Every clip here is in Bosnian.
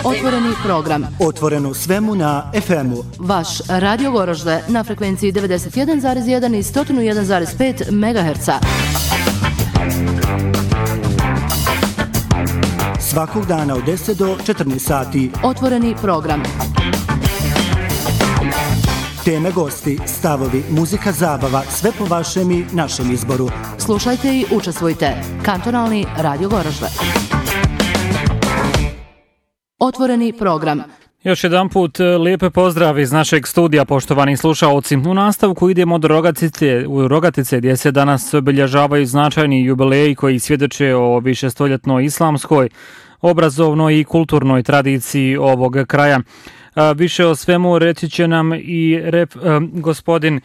Otvoreni program. Otvoreno svemu na FM-u. Vaš Radio Goražde na frekvenciji 91,1 i 101,5 MHz. Svakog dana od 10 do 14 sati. Otvoreni program. Teme, gosti, stavovi, muzika, zabava, sve po vašem i našem izboru. Slušajte i učestvujte. Kantonalni Radio Goražde. Otvoreni program. Još jedan put lijepe pozdrav iz našeg studija, poštovani slušaoci. U nastavku idemo do Rogatice gdje se danas obilježavaju značajni jubileji koji svjedoče o višestoljetnoj islamskoj, obrazovnoj i kulturnoj tradiciji ovog kraja. Više o svemu reći će nam i gospodin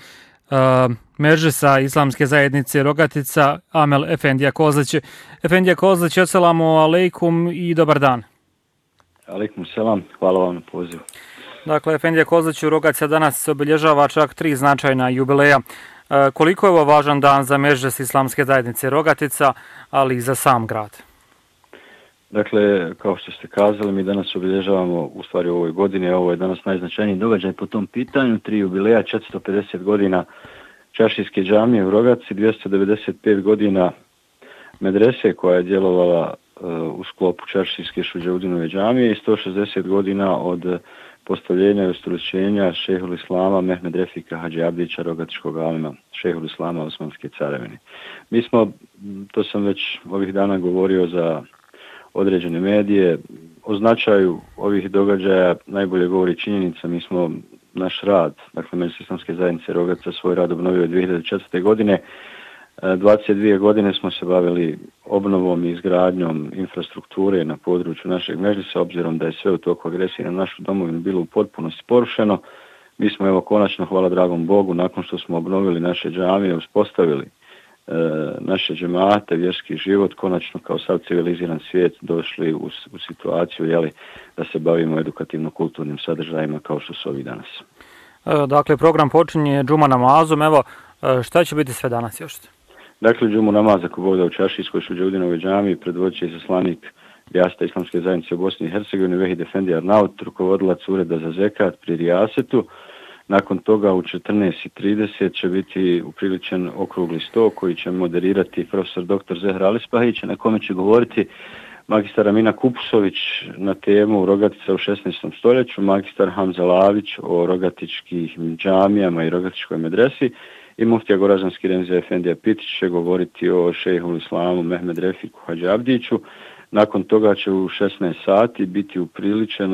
Meržesa Islamske zajednice Rogatica, Amel Efendija Kozlić. Efendija Kozlić, assalamu alaikum i dobar dan. Alaikum selam, hvala vam na pozivu. Dakle, Efendija Kozlić u Rogatica danas obilježava čak 3 značajna jubileja. Koliko je ovo važan dan za Meržes Islamske zajednice Rogatica, ali i za sam grad? Dakle, kao što ste kazali, mi danas obilježavamo u stvari u ovoj godini, ovo je danas najznačajniji događaj po tom pitanju, 3 jubileja, 450 godina Čaršijske džamije u Rogaci, 295 godina medrese koja je djelovala u sklopu Čaršijske Šuđaudinove džamije i 160 godina od postavljenja i ustoličenja šejhul Islama Mehmed Refika Hadži Abdića, rogatičkog alima, šejhul Islama Osmanske carevine. Mi smo, to sam već ovih dana govorio za određene medije, o značaju ovih događaja najbolje govori činjenica. Mi smo naš rad, dakle Međlis Islamske zajednice Rogatica, svoj rad obnovio 2004. godine. 22 godine smo se bavili obnovom i izgradnjom infrastrukture na području našeg Međlisa, obzirom da je sve u toku agresije na našu domovinu bilo u potpunosti porušeno. Mi smo evo konačno, hvala dragom Bogu, nakon što smo obnovili naše džamije, uspostavili naše džemate, vjerski život, konačno kao sav civiliziran svijet došli u situaciju da se bavimo edukativno-kulturnim sadržajima kao što su ovi danas. Dakle, program počinje džuma namazom. Evo, šta će biti sve danas još? Dakle, džumu namaz ako Bog da u Čaršijskoj Šuđaudinove džamiji predvođi izaslanik Rijaseta Islamske zajednice u Bosni i Hercegovini Vehid Efendi Arnaut, rukovodilac ureda za zekat pri Rijasetu. Nakon toga u 14:30 će biti upriličen okrugli sto koji će moderirati profesor dr. Zehra Alispahić, na kome će govoriti magistar Amina Kupusović na temu Rogatica u 16. stoljeću, magistar Hamza Lavić o rogatičkih džamijama i rogatičkoj medresi i muftija Goraždanski Remzi Efendija Pitić će govoriti o šejhul Islamu Mehmed Refiku Hadži Abdiću. Nakon toga će u 16 sati biti upriličena